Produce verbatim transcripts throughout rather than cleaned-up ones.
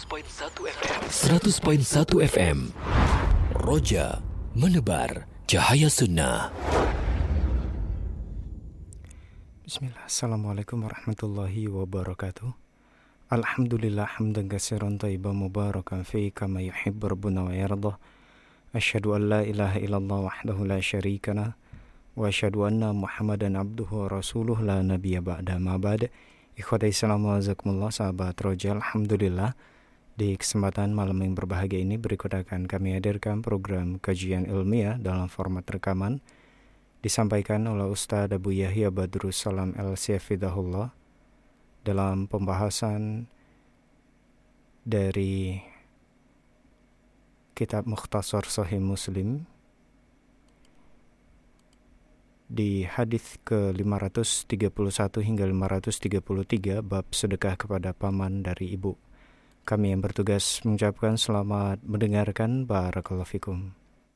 seratus koma satu F M Roja menebar cahaya sunnah. Bismillah. Assalamualaikum warahmatullahi wabarakatuh. Alhamdulillah hamdan katsiran thayyiban mubarakan fi kama yuhibbu rabbuna wa yardah. Asyhadu an la ilaha illallah wahdahu la syarika lah wa asyhadu anna Muhammadan abduhu wa rasuluh la nabiyya ba'da ma ba'd. Ikhwatai Islam wa jazakumullah, sahabat Roja, alhamdulillah di kesempatan malam yang berbahagia ini berikut akan kami hadirkan program kajian ilmiah dalam format rekaman disampaikan oleh Ustaz Abu Yahya Badrus Salam Al-Siyafidahullah dalam pembahasan dari kitab Mukhtasar Sahih Muslim di hadis ke lima ratus tiga puluh satu hingga lima ratus tiga puluh tiga bab sedekah kepada paman dari ibu. Kami yang bertugas mengucapkan selamat mendengarkan. Barakallahu fikum.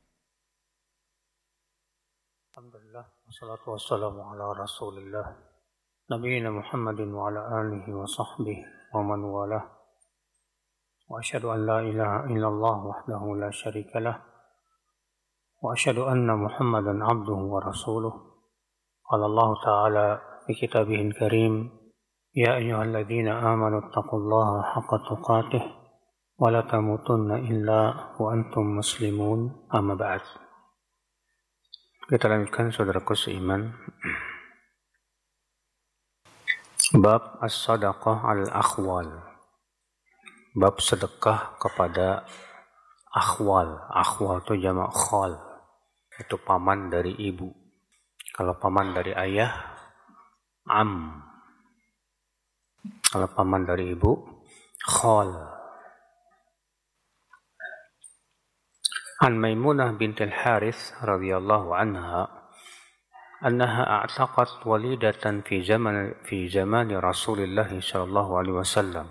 Alhamdulillah, wassalatu wassalamu ala rasulillah nabiyina Muhammadin wa ala alihi wa sahbihi wa man walah. Wa asyhadu an la ilaha illallah wahdahu la syarika lah wa asyhadu anna Muhammadan abduhu wa rasuluh. Qala Allah Ta'ala fi kitabihil karim, ya ayyuhalladzina amanu taqullaha haqqa tuqatih wa la tamutunna illa wa antum muslimun. Amma ba'd. Kita lanjutkan saudaraku seiman. Bab as-sadaqah al-akhwal. Bab sedekah kepada akhwal. Akhwal itu jamak khal. Itu paman dari ibu. Kalau paman dari ayah, am. Kalau paman dari ibu, khal. An Maimunah bintil Harith radhiyallahu anha annaha a'taqat walidatan fi zaman fi zaman Rasulillah sallallahu alaihi wasallam.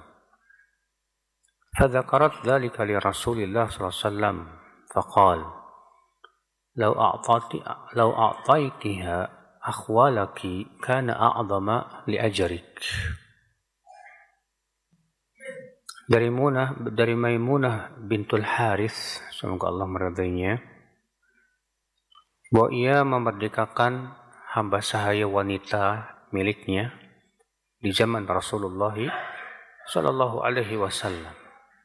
فذكرت ذلك لرسول الله صلى الله عليه وسلم فقال لو أعطيت لو أعطيتها أخوالك كان أعظم لأجرك. Dari Munah, dari Maimunah bintul Harith, semoga Allah meridainya, bahwa ia memerdekakan hamba sahaya wanita miliknya di zaman Rasulullah sallallahu alaihi wasallam.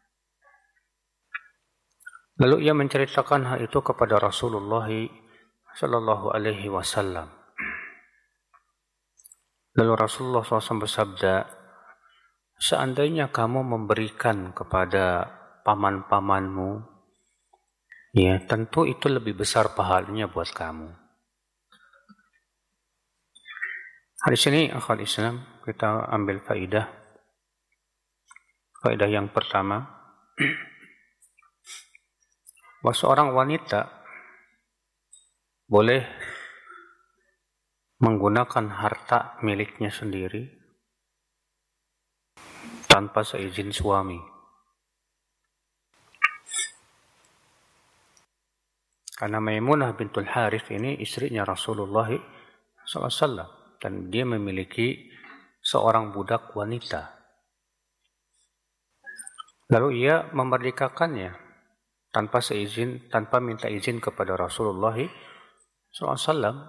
Lalu ia menceritakan hal itu kepada Rasulullah sallallahu alaihi wasallam. Lalu Rasulullah shallallahu alaihi wasallam bersabda, seandainya kamu memberikan kepada paman-pamanmu, ya tentu itu lebih besar pahalanya buat kamu. Hadis ini, akhwat Islam, kita ambil faidah. Faidah yang pertama, bahwa seorang wanita boleh menggunakan harta miliknya sendiri tanpa seizin suami. Karena Maimunah bintul Harith ini istrinya Rasulullah sallallahu alaihi wasallam dan dia memiliki seorang budak wanita. Lalu ia memerdekakannya tanpa seizin, tanpa minta izin kepada Rasulullah sallallahu alaihi wasallam.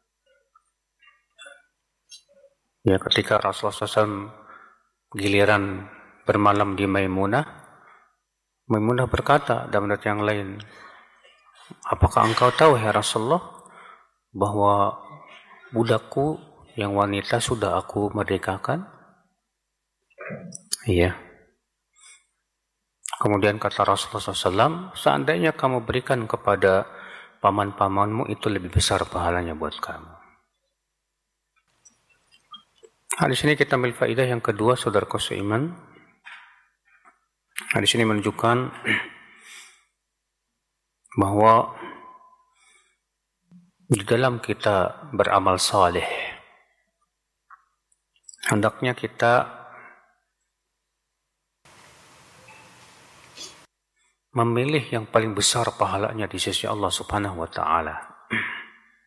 Ya, ketika Rasulullah sallallahu alaihi wasallam giliran bermalam di Maimunah, Maimunah berkata dalam riwayat yang lain, apakah engkau tahu ya Rasulullah bahwa budakku yang wanita sudah aku merdekakan? Iya. Kemudian kata Rasulullah sallallahu alaihi wasallam, seandainya kamu berikan kepada paman-pamanmu, itu lebih besar pahalanya buat kamu. Hadis ini kita ambil faidah yang kedua, saudaraku seiman. Hadis ini menunjukkan bahwa di dalam kita beramal saleh, hendaknya kita memilih yang paling besar pahalanya di sisi Allah Subhanahu wa taala.